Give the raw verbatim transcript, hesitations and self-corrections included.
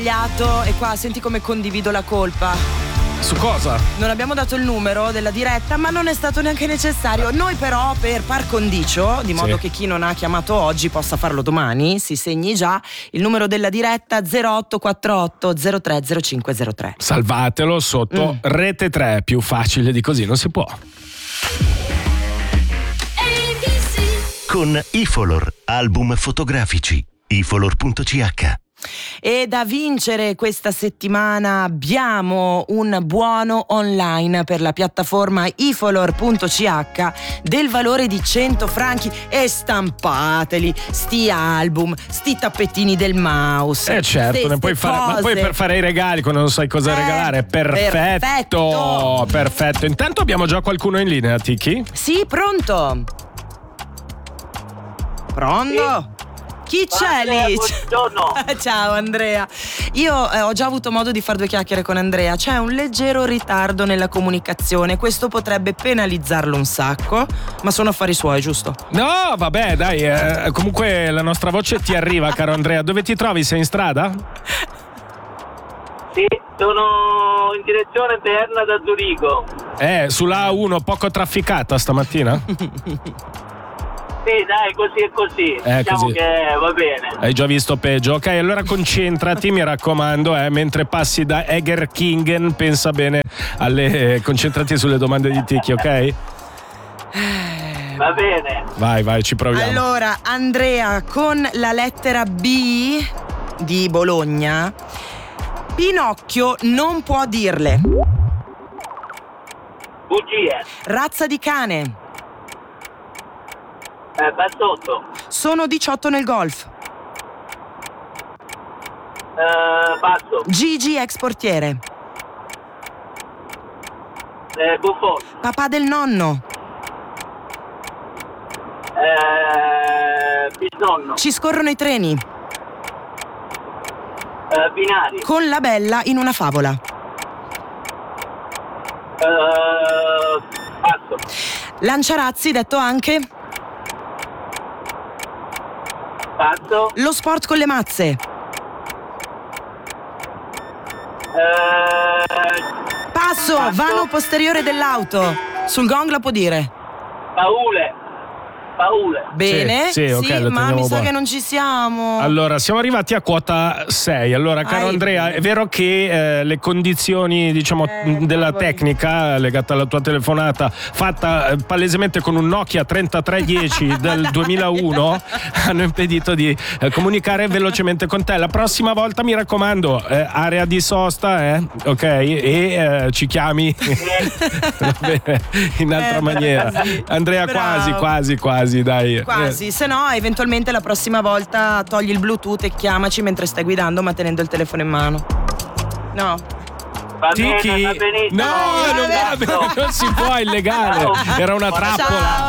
sbagliato e qua senti come condivido la colpa. Su cosa? Non abbiamo dato il numero della diretta, ma non è stato neanche necessario. Noi però per par condicio, di modo sì. che chi non ha chiamato oggi possa farlo domani, si segni già il numero della diretta zero otto quattro otto zero tre zero cinque zero tre. Salvatelo sotto mm. Rete tre, più facile di così non si può. Con Ifolor, album fotografici, ifolor punto c h. E da vincere questa settimana abbiamo un buono online per la piattaforma ifolor punto c h del valore di cento franchi e stampateli sti album, sti tappetini del mouse. Eh certo, ste, ne puoi ste fare, ma poi per fare i regali quando non sai cosa eh, regalare. Perfetto, perfetto. Perfetto. Intanto abbiamo già qualcuno in linea, Tiki? Sì, pronto? Pronto? Sì. Chi c'è Andrea, lì? Buongiorno. Ciao Andrea. Io eh, ho già avuto modo di fare due chiacchiere con Andrea. C'è un leggero ritardo nella comunicazione. Questo potrebbe penalizzarlo un sacco, ma sono affari suoi, giusto? No, vabbè, dai, eh, comunque la nostra voce ti arriva, caro Andrea. Dove ti trovi? Sei in strada? Sì, sono in direzione Berna da Zurigo. Eh, sulla A uno poco trafficata stamattina? Sì, dai, così e così. Eh, diciamo così. che va bene. Hai già visto peggio? Ok, allora concentrati, mi raccomando, eh, mentre passi da Eger Kingen, pensa bene alle eh, concentrati sulle domande di Tiki, ok? Va bene. Vai, vai, ci proviamo. Allora, Andrea, con la lettera B di Bologna, Pinocchio non può dirle. Bugie. Razza di cane. Eh, bassotto. Sono diciotto nel golf. Eh, basso. Gigi ex portiere. Eh, Buffon. Papà del nonno. Eh, bisnonno. Ci scorrono i treni. Eh, binari. Con la bella in una favola. Eh, basso. Lanciarazzi, detto anche Basso. lo sport con le mazze. Eh, Passo, Passo. vano posteriore dell'auto. Sul gong la può dire. Paule. Paule. Bene, Sì, sì, ok, lo ma teniamo mi sa buono. che non ci siamo. Allora, siamo arrivati a quota sei. Allora, caro Ai. Andrea, è vero che eh, le condizioni, diciamo, Eh, della cavoli. tecnica legata alla tua telefonata, fatta eh, palesemente con un Nokia trentatré dieci del duemilauno, hanno impedito di eh, comunicare velocemente con te. La prossima volta, mi raccomando, eh, area di sosta, eh, ok? E eh, ci chiami va bene, in altra Eh, maniera. sì. Andrea, Bravo. quasi, quasi, quasi, dai. Quasi, se no eventualmente la prossima volta togli il Bluetooth e chiamaci mentre stai guidando ma tenendo il telefono in mano. No? Va bene, Tiki, va benissimo. no, non va bene, non si può, è illegale. Era una trappola. Ciao